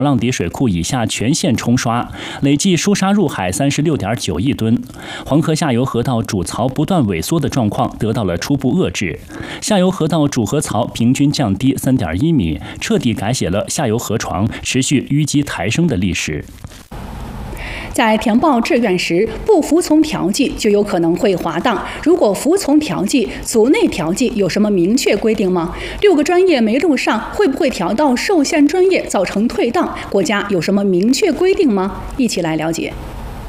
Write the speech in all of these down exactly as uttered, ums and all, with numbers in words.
浪底水库以下全线冲刷，累计疏沙入海三十六点九亿吨。黄河下游河道主槽不断萎缩的状况得到了初步遏制，下游河道主河槽平均降低三点一米，彻底改写了下游河床持续淤积抬升的历史。 在填报志愿时，不服从调剂就有可能会滑档。如果服从调剂，组内调剂有什么明确规定吗？六个专业没录上，会不会调到受限专业造成退档？国家有什么明确规定吗？一起来了解。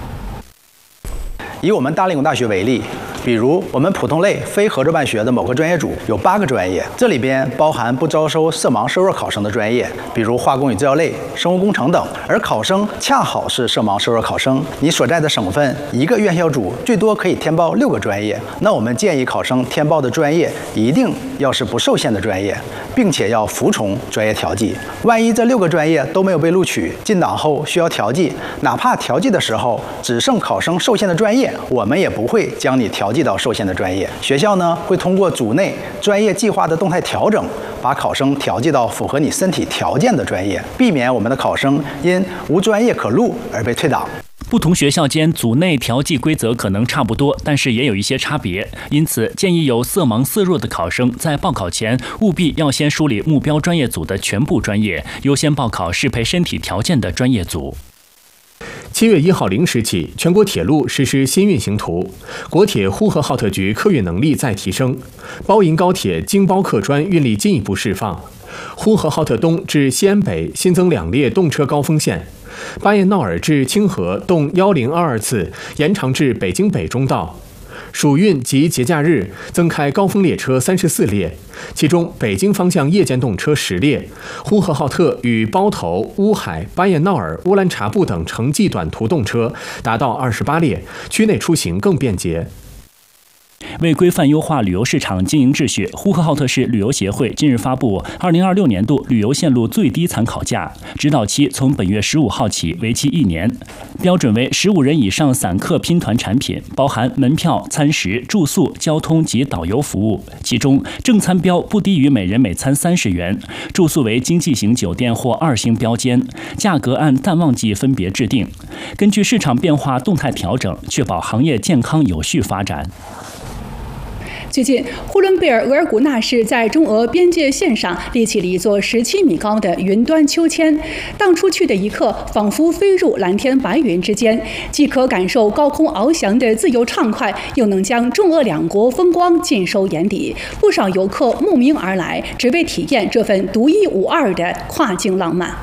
以我们大连工大学为例。比如，我们普通类非合作办学的某个专业组有八个专业，这里边包含不招收色盲、色弱考生的专业，比如化工与制药类、生物工程等。而考生恰好是色盲、色弱考生，你所在的省份一个院校组最多可以填报六个专业。那我们建议考生填报的专业一定要是不受限的专业，并且要服从专业调剂。万一这六个专业都没有被录取，进档后需要调剂，哪怕调剂的时候只剩考生受限的专业，我们也不会将你调剂到受限的专业。学校呢会通过组内专业计划的动态调整，把考生调剂到符合你身体条件的专业，避免我们的考生因无专业可录而被退档。 不同学校间组内调剂规则可能差不多，但是也有一些差别，因此建议有色盲色弱的考生在报考前务必要先梳理目标专业组的全部专业，优先报考适配身体条件的专业组。 七月一号零时起，全国铁路实施新运行图，国铁呼和浩特局客运能力再提升，包银高铁京包客专运力进一步释放。呼和浩特东至西安北新增两列动车高峰线，巴彦淖尔至清河动一零二二次延长至北京北中道。暑运及节假日增开高峰列车三十四列，其中北京方向夜间动车十列，呼和浩特与包头、乌海、巴彦淖尔、乌兰察布等城际短途动车达到二十八列，区内出行更便捷。 为规范优化旅游市场经营秩序，呼和浩特市旅游协会近日发布二零二六年度旅游线路最低参考价，指导期从本月十五号起，为期一年，标准为十五人以上散客拼团产品，包含门票、餐食、住宿、交通及导游服务。其中，正餐标不低于每人每餐三十元，住宿为经济型酒店或二星标间，价格按淡旺季分别制定，根据市场变化动态调整，确保行业健康有序发展。 最近，呼伦贝尔额尔古纳市在中俄边界线上立起了一座十七米高的云端秋千，荡出去的一刻，仿佛飞入蓝天白云之间，既可感受高空翱翔的自由畅快，又能将中俄两国风光尽收眼底。不少游客慕名而来，只为体验这份独一无二的跨境浪漫。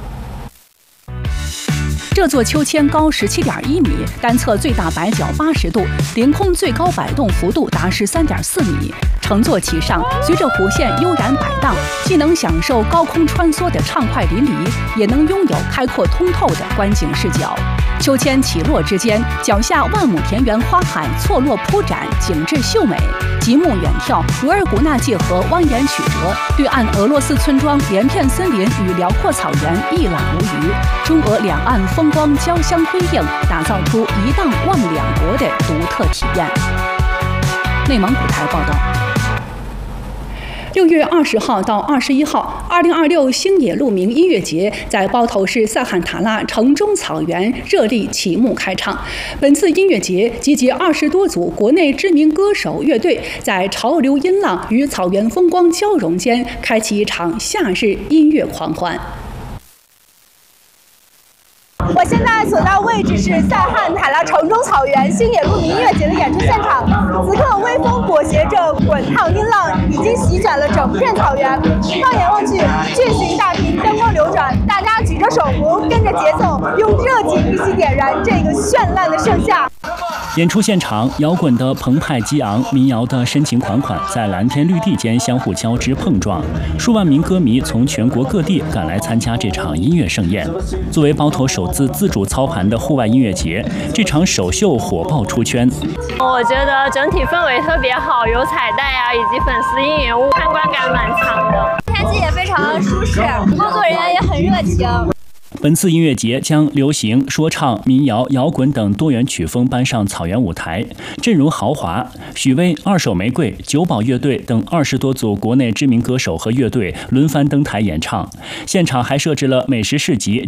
这座秋千高十七点一米，单侧最大摆角八十度，凌空最高摆动幅度达十三点四米。乘坐其上，随着弧线悠然摆荡，既能享受高空穿梭的畅快淋漓，也能拥有开阔通透的观景视角。秋千起落之间，脚下万亩田园花海错落铺展，景致秀美。极目远眺，额尔古纳界河蜿蜒曲折，对岸俄罗斯村庄连片森林与辽阔草原一览无余。中俄两岸风光交相辉映，打造出一荡望两国的独特体验。内蒙古台报道。六月二十号到二十一号，二零二六星野鹿鸣音乐节在包头市萨罕塔拉城中草原热力启幕开唱。本次音乐节集结二十多组国内知名歌手乐队，在潮流音浪与草原风光交融间，开启一场夏日音乐狂欢。 我现在所在位置是萨罕塔拉城中草原星野鹿鸣音乐节的演出现场，此刻微风裹挟着滚烫音浪，已经席卷了整片草原。放眼望去，巨型大屏灯光流转，大家举着手鼓，跟着节奏，用热情一起点燃这个绚烂的盛夏。 演出现场，摇滚的澎湃激昂，民谣的深情款款，在蓝天绿地间相互交织碰撞。数万名歌迷从全国各地赶来参加这场音乐盛宴。作为包头首次自主操盘的户外音乐节，这场首秀火爆出圈。 我觉得整体氛围特别好，有彩带啊，以及粉丝应援物，参观感蛮强的。 天气也非常舒适，工作人员也很热情。 本次音乐节将流行、说唱、民谣、摇滚等多元曲风搬上草原舞台，阵容豪华，许巍、二手玫瑰、九宝乐队等二十多组国内知名歌手和乐队轮番登台演唱。现场还设置了美食市集、